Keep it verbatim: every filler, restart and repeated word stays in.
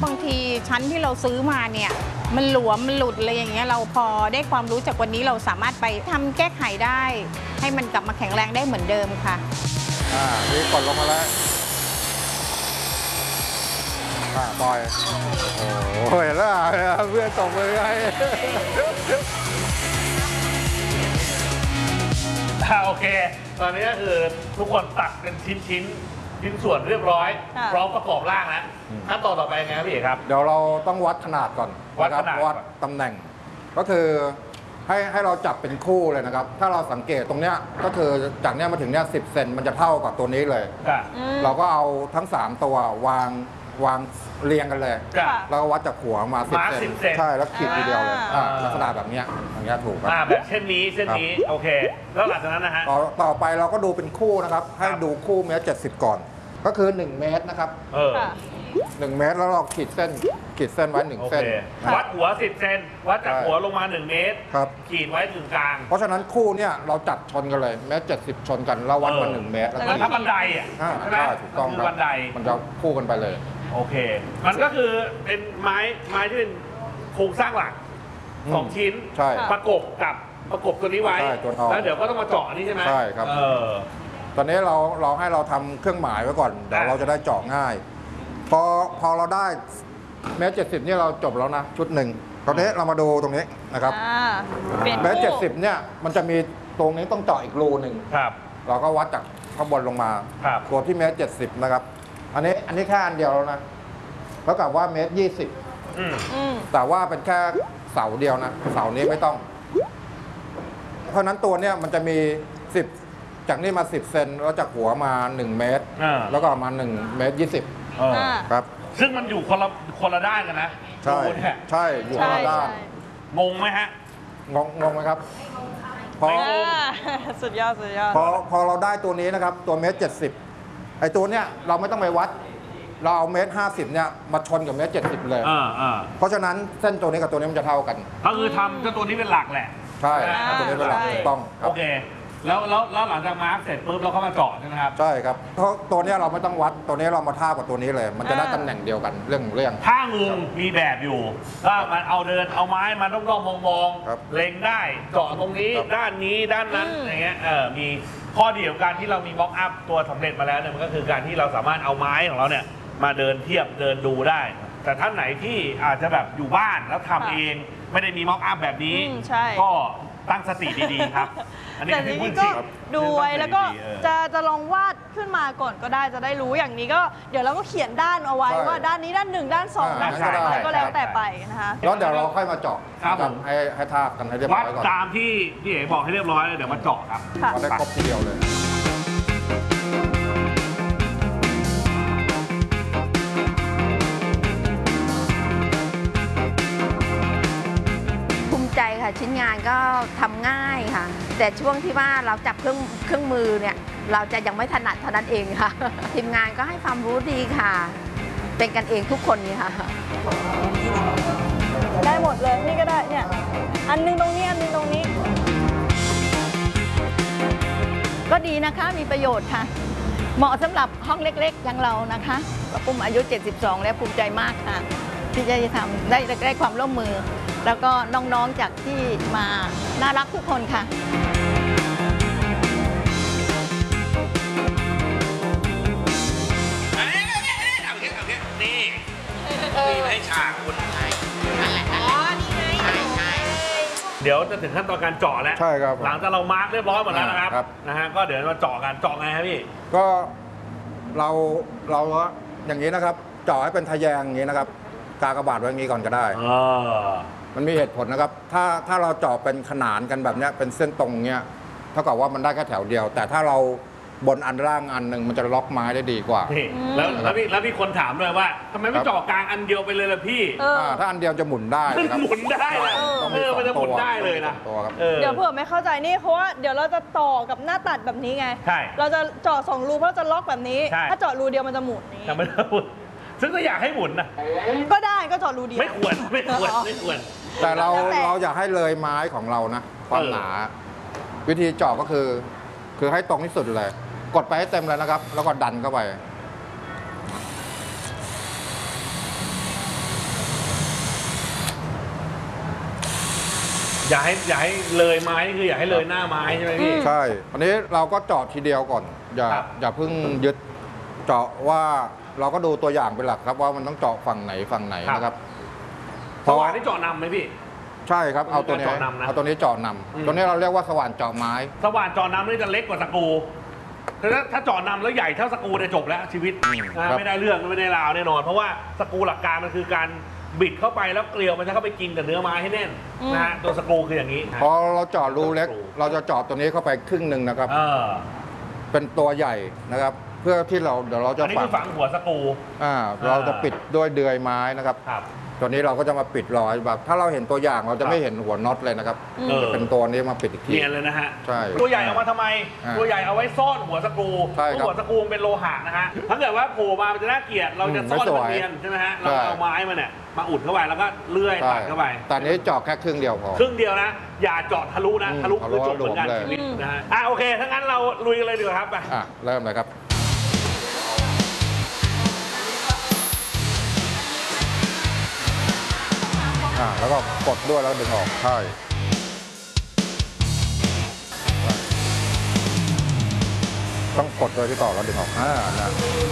บางทีชั้นที่เราซื้อมาเนี่ยมันหลวมมันหลุดอะไรอย่างเงี้ยเราพอได้ความรู้จากวันนี้เราสามารถไปทำแก้ไขได้ให้มันกลับมาแข็งแรงได้เหมือนเดิมค่ะอ่านี่กดลงมาแล้วอ่าปล่อยโอ้ยแล้วเพื่อนตกมือไงโอเคตอนนี้ก็คือทุกคนตัดเป็นชิ้นชิ้นชิ้นส่วนเรียบร้อยพร้อมประกอบร่างแล้วขั้นตอนต่อไปยังไงครับพี่เอกครับเดี๋ยวเราต้องวัดขนาดก่อนวัดขนาดวัดตำแหน่งก็คือให้ให้เราจับเป็นคู่เลยนะครับถ้าเราสังเกตตรงเนี้ยก็คือจากเนี้ยมาถึงเนี้ยสิบเซนมันจะเท่ากับตัวนี้เลยเราก็เอาทั้งสามตัววางวางเรียงกันเลยแล้วก็วัดจากหัวมาสิบเซนใช่แล้วขีดทีเดียวเลยลักษณะแบบเนี้ยอย่างเงี้ยถูกครับแบบเช่นนี้เช่นนี้โอเคแล้วหลังจากนั้นนะฮะต่อไปเราก็ดูเป็นคู่นะครับให้ดูคู่เมตรเจ็ดสิบก่อนก็คือหนึ่งเมตรนะครับหนึ่งเมตรแล้วเราขีดเส้นขีดเส้นไว้หนึ่งเส้นวัดหัวสิบเซนวัดจากหัวลงมาหนึ่งเมตรขีดไว้ถึงกลางเพราะฉะนั้นคู่เนี่ยเราจัดชนกันเลยเมตรเจ็ดสิบชนกันเราวัดมาหนึ่งเมตรแล้วถ้าบันไดอ่ะใช่ไหมถูกต้องครับบันไดมันจะคู่กันไปเลยโอเคมันก็คือเป็นไม้ไม้ที่เป็นโครงสร้างหลักสองชิ้นประกบกับประกบตัวนี้ไว้แล้วเดี๋ยวก็ต้องมาเจาะนี่ใช่ไหมใช่ครับตอนนี้เราเราให้เราทำเครื่องหมายไว้ก่อนเดี๋ยวเราจะได้เจาะง่ายพอพอเราได้เมตรเจ็ดสิบนี่เราจบแล้วนะชุดหนึ่งตอนนี้เรามาดูตรงนี้นะครับเมตรเจ็ดสิบเนี่ยมันจะมีตรงนี้ต้องเจาะอีกรูหนึ่งเราก็วัดจากข้างบนลงมาตัวที่เมตรเจ็ดสิบนะครับอันนี้อันนี้แค่อันเดียวแล้วนะแล้วกับว่าเมตรยี่สิบแต่ว่าเป็นแค่เสาเดียวนะเสานี้ไม่ต้องเพราะนั้นตัวเนี้ยมันจะมีสิบจากนี่มาสิบเซนแล้วจากหัวมาหนึ่งเมตรแล้วก็มาหนึ่งเมตรยี่สิบครับซึ่งมันอยู่คนละคนละด้านกันนะใช่ใช่อยู่คนละด้านงงไหมฮะงงงงไหมครับพอสุดยอดสุดยอดพอพอเราได้ตัวนี้นะครับตัวเมตรเจ็ดสิบไอ้ตัวเนี้ยเราไม่ต้องไปวัดเราเอาเมตรห้าสิบเนี่ยมาชนกับเมตรเจ็ดสิบเลยเพราะฉะนั้นเส้นตัวนี้กับตัวนี้มันจะเท่ากันก็คือทำเจ้าตัวนี้เป็นหลักแหละใช่ตัวนี้เป็นหลักถูกต้องโอเคแล้วแล้วแล้วหลังจากมาร์กเสร็จปุ๊บเราเข้ามาเจาะใช่ไหมครับใช่ครับเพราะตัวนี้เราไม่ต้องวัดตัวนี้เรามาท่ากับตัวนี้เลยมันจะได้ตำแหน่งเดียวกันเรื่องเรื่องท่างูมีแบบอยู่ถ้ามันเอาเดินเอาไม้มาต้องต้องมองมองเล็งได้เจาะตรงนี้ด้านนี้ด้านนั้นอย่างเงี้ยเออมีข้อดีของการที่เรามีบล็อกอัพตัวสำเร็จมาแล้วเนี่ยมันก็คือการที่เราสามารถเอาไม้ของเราเนี่ยมาเดินเทียบเดินดูได้แต่ท่านไหนที่อาจจะแบบอยู่บ้านแล้วทำเองไม่ได้มีม็อกอัพแบบนี้ก็ตั้งสติดีๆครับอันนี้คือพูดจริงดูไว้แล้วก็จะจะลองวาดขึ้นมาก่อนก็ได้จะได้รู้อย่างนี้ก็เดี๋ยวเราก็เขียนด้านเอาไว้ว่าด้านนี้ด้านหนึ่งด้านสองด้านสามอะไรก็แล้วแต่ไปนะคะแล้วเดี๋ยวเราค่อยมาเจาะให้ให้ทาบกันให้เรียบร้อยก่อนวัดตามที่พี่เอ๋บอกให้เรียบร้อยเลยเดี๋ยวมาเจาะครับวัดได้ครบทีเดียวเลยใจค่ะชิ้นงานก็ทำง่ายค่ะแต่ช่วงที่ว่าเราจับเครื่องเครื่องมือเนี่ยเราจะยังไม่ถนัดเท่านั้นเองค่ะทีมงานก็ให้ความรู้ดีค่ะเป็นกันเองทุกคนนี่ค่ะได้หมดเลยนี่ก็ได้เนี่ยอันนึงตรงนี้อันนึงตรงนี้ก็ดีนะคะมีประโยชน์ค่ะเหมาะสำหรับห้องเล็กๆอย่างเรานะคะปุ้มอายุเจ็ดสิบสองแล้วภูมิใจมากค่ะที่จะทำได้ได้ความร่วมมือแล้วก็น้องๆจากที่มาน่ารักทุกคนค่ะนี่มีให้ฉากคุณนั่นแหละอ๋อนี่ไงใช่ใช่เดี๋ยวจะถึงขั้นตอนการเจาะแล้วใช่ครับหลังจากเรามาร์กเรียบร้อยหมดแล้วนะครับนะฮะก็เดี๋ยวมาเจาะกันเจาะไงครับพี่ก็เราเราอย่างนี้นะครับเจาะให้เป็นทะแยงอย่างนี้นะครับกากบาทไว้อย่างนี้ก่อนก็ได้มันมีเหตุผลนะครับถ้าถ้าเราเจาะเป็นขนานกันแบบนี้เป็นเส้นตรงเนี้ยเท่ากับว่ามันได้แค่แถวเดียว แต่ถ้าเราบนอันล่างอันหนึ่งมันจะล็อกไม้ได้ดีกว่าแล้วแล้วพี่แล้วพี่คนถามด้วยว่าทำไมไม่เจาะกลางอันเดียวไปเลยล่ะพี่ถ้าอันเดียวจะหมุนได้มันหมุนได้เออมันจะหมุนได้เลยนะเดี๋ยวเผื่อไม่เข้าใจนี่เพราะว่าเดี๋ยวเราจะต่อกับหน้าตัดแบบนี้ไงเราจะเจาะสองรูเพราะจะล็อกแบบนี้ถ้าเจาะรูเดียวมันจะหมุนนี้แต่ไม่ได้หมุนซึ่งก็อยากให้หมุนนะก็ได้ก็เจาะรูเดียวไม่ควรไม่ควรไม่ควรแต่เราเราอยากให้เลยไม้ของเรานะความหนาวิธีเจาะก็คือคือให้ตรงที่สุดเลยกดไปให้เต็มเลยนะครับแล้วก็ดันเข้าไปอย่าให้อย่าให้เลยไม้นี่คืออย่าให้เลยหน้าไม้ใช่ไหมพี่ใช่อันนี้เราก็เจาะทีเดียวก่อน อย่าครับอย่าเพิ่งยึดเจาะว่าเราก็ดูตัวอย่างเป็นหลักครับว่ามันต้องเจาะฝั่งไหนฝั่งไหนนะครับสว่านที่เจาะนำไหมพี่ใช่ครับเอาตัวนี้เจาะนำนะเอาตัวนี้เจาะนอืมำตัวนี้เราเรียกว่าสว่านเจาะไม้สว่านเจาะนำนี่จะเล็กกว่าสกรูคือถ้าถ้าเจาะนำแล้วใหญ่เท่าสกรูเนี่ยจบแล้วชีวิตนะไม่ได้เรื่องไม่ได้ราวแน่นอน เพราะว่าสกรูหลักการมันคือการบิดเข้าไปแล้วเกลียวมันจะเข้าไปกินกับเนื้อไม้ให้แน่นนะฮะตัวสกรูคืออย่างนี้พอเราเจาะรูเล็ก เราจะเจาะตัวนี้เข้าไปครึ่งหนึ่งนะครับเออเป็นตัวใหญ่นะครับ เพื่อที่เราเดี๋ยวเราจะอันนี้คือฝังหัวสกรูอ่าเราจะปิดด้วยเดือยไม้นะครับครับตัวนี้เราก็จะมาปิดรอยแบบถ้าเราเห็นตัวอย่างเราจะไม่เห็นหัวน็อตเลยนะครับเออจะเป็นตัวนี้มาปิดอีกทีเนียนเลยนะฮะใช่ตัวใหญ่เอามาทำไมอ่าตัวใหญ่เอาไว้ซ่อนหัวสกรูใช่ครับหัวสกรูมันเป็นโลหะนะฮะถ้าเกิดว่าโผล่มามันจะน่าเกลียดเราจะอืมซ่อนไม่สวยมันเนียนใช่ไหมฮะเราใช่เอาไม้มาเนี่ยมาอุดเข้าไปแล้วก็เลื่อยใช่ตัดเข้าไปแต่อันนี้เจาะแค่ครึ่งเดียวพอครึ่งเดียวนะ อย่าเจาะทะลุนะอืมทะลุทะลุคือจบเหมือนกันหลวมเลยชีวิตนะฮะอ่ะโอเคถ้างั้นเราลุยกันเลยดีกว่าครับไปอ่ะเริ่มเลยครับอ่าแล้วก็กดด้วยแล้วดึงออกใช่ต้องกดโดยที่ต่อแล้วดึงออกอ่านะ